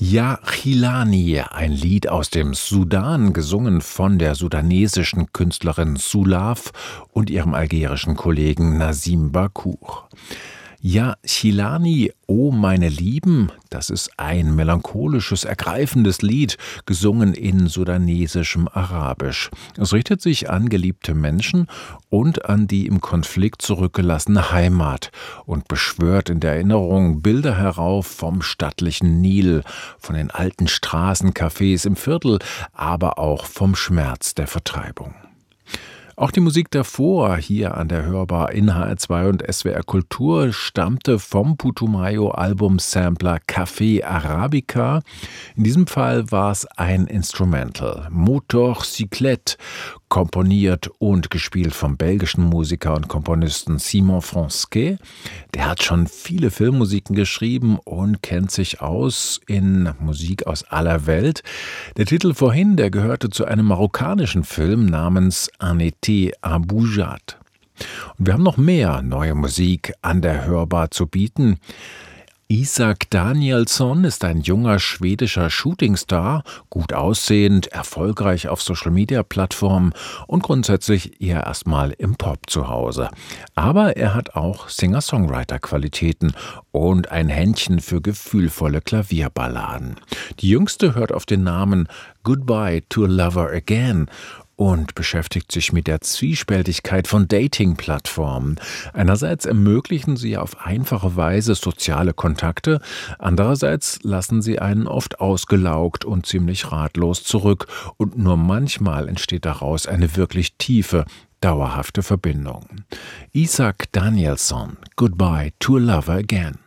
Ja Chilani, ein Lied aus dem Sudan, gesungen von der sudanesischen Künstlerin Sulaf und ihrem algerischen Kollegen Nasim Bakour. Ja Chilani, oh meine Lieben, das ist ein melancholisches, ergreifendes Lied, gesungen in sudanesischem Arabisch. Es richtet sich an geliebte Menschen und an die im Konflikt zurückgelassene Heimat und beschwört in der Erinnerung Bilder herauf vom stattlichen Nil, von den alten Straßencafés im Viertel, aber auch vom Schmerz der Vertreibung. Auch die Musik davor, hier an der Hörbar in HR2 und SWR Kultur, stammte vom Putumayo-Album-Sampler Café Arabica. In diesem Fall war es ein Instrumental, Motorcyclette, komponiert und gespielt vom belgischen Musiker und Komponisten Simon Fransquet. Der hat schon viele Filmmusiken geschrieben und kennt sich aus in Musik aus aller Welt. Der Titel vorhin, der gehörte zu einem marokkanischen Film namens Un été à Boujat. Und wir haben noch mehr neue Musik an der Hörbar zu bieten. Isak Danielsson ist ein junger schwedischer Shootingstar, gut aussehend, erfolgreich auf Social-Media-Plattformen und grundsätzlich eher erstmal im Pop zu Hause. Aber er hat auch Singer-Songwriter-Qualitäten und ein Händchen für gefühlvolle Klavierballaden. Die jüngste hört auf den Namen Goodbye to a Lover Again und beschäftigt sich mit der Zwiespältigkeit von Dating-Plattformen. Einerseits ermöglichen sie auf einfache Weise soziale Kontakte, andererseits lassen sie einen oft ausgelaugt und ziemlich ratlos zurück und nur manchmal entsteht daraus eine wirklich tiefe, dauerhafte Verbindung. Isak Danielsson, Goodbye to a Lover Again.